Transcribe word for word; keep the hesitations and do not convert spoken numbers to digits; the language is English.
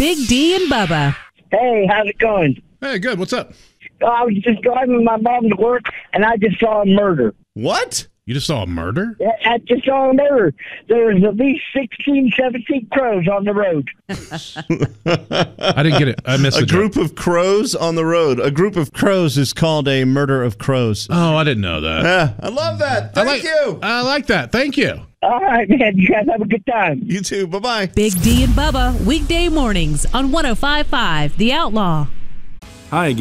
Big D and Bubba. Hey, how's it going? Hey, good. What's up? I was just driving with my mom to work, and I just saw a murder. What? You just saw a murder? I just saw a murder. There was at least sixteen, seventeen crows on the road. I didn't get it. I missed A the group joke. of crows on the road. A group of crows is called a murder of crows. Oh, I didn't know that. Yeah, I love that. Thank I like, you. I like that. Thank you. All right, man. You guys have a good time. You too. Bye-bye. Big D and Bubba, weekday mornings on one oh five point five The Outlaw. Hi again.